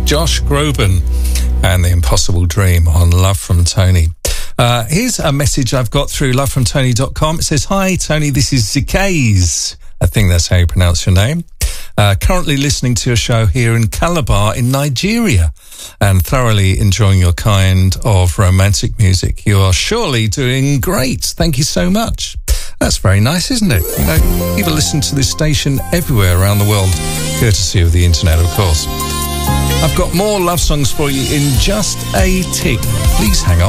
Josh Groban and The Impossible Dream on Love from Tony. Here's a message I've got through lovefromtony.com. It says, "Hi, Tony, this is Zikaze." I think that's how you pronounce your name. Currently listening to your show here in Calabar in Nigeria and thoroughly enjoying your kind of romantic music. You are surely doing great. Thank you so much. That's very nice, isn't it? You know, people listen to this station everywhere around the world, courtesy of the internet, of course. I've got more love songs for you in just a tick. Please hang on.